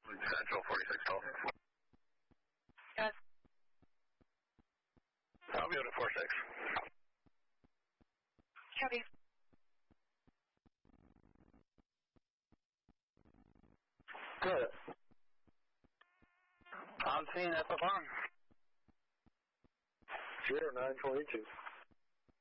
Central 46 Delta. Yes. I'll be on at 46. Copy. Good. I'm seeing FFR. 0922.